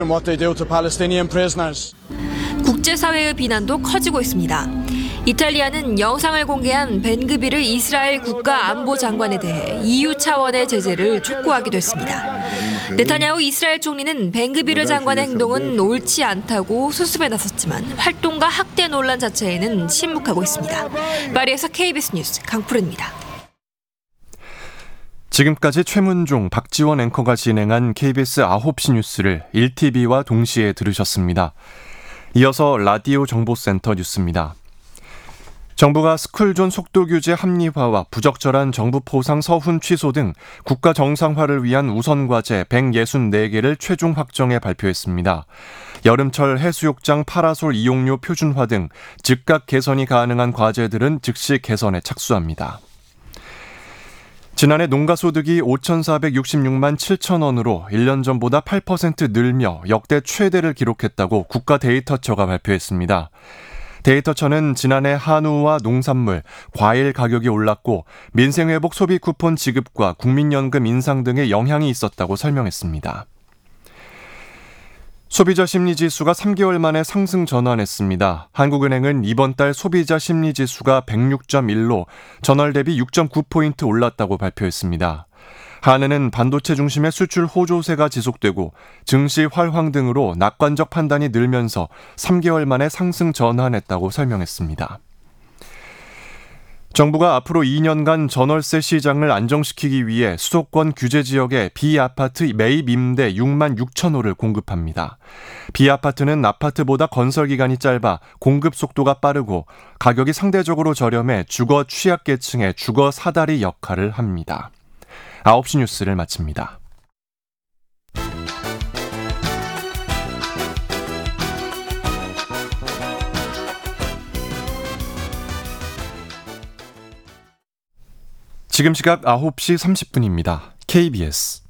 what they do to Palestinian prisoners. 국제사회의 비난도 커지고 있습니다. 이탈리아는 영상을 공개한 벤그비르 이스라엘 국가안보장관에 대해 EU 차원의 제재를 촉구하기도 했습니다. 네타냐후 이스라엘 총리는 벤그비르 장관의 행동은 옳지 않다고 수습에 나섰지만 활동가 학대 논란 자체에는 침묵하고 있습니다. 파리에서 KBS 뉴스 강푸르입니다. 지금까지 최문종, 박지원 앵커가 진행한 KBS 9시 뉴스를 1TV와 동시에 들으셨습니다. 이어서 라디오 정보센터 뉴스입니다. 정부가 스쿨존 속도규제 합리화와 부적절한 정부 포상 서훈 취소 등 국가 정상화를 위한 우선과제 164개를 최종 확정해 발표했습니다. 여름철 해수욕장 파라솔 이용료 표준화 등 즉각 개선이 가능한 과제들은 즉시 개선에 착수합니다. 지난해 농가소득이 5,466만 7천 원으로 1년 전보다 8% 늘며 역대 최대를 기록했다고 국가데이터처가 발표했습니다. 데이터처는 지난해 한우와 농산물, 과일 가격이 올랐고 민생회복 소비 쿠폰 지급과 국민연금 인상 등의 영향이 있었다고 설명했습니다. 소비자 심리지수가 3개월 만에 상승 전환했습니다. 한국은행은 이번 달 소비자 심리지수가 106.1로 전월 대비 6.9포인트 올랐다고 발표했습니다. 한은은 반도체 중심의 수출 호조세가 지속되고 증시 활황 등으로 낙관적 판단이 늘면서 3개월 만에 상승 전환했다고 설명했습니다. 정부가 앞으로 2년간 전월세 시장을 안정시키기 위해 수도권 규제 지역에 B아파트 매입 임대 6만 6천 호를 공급합니다. B아파트는 아파트보다 건설 기간이 짧아 공급 속도가 빠르고 가격이 상대적으로 저렴해 주거 취약계층의 주거 사다리 역할을 합니다. 9시 뉴스를 마칩니다. 지금 시각 9시 30분입니다. KBS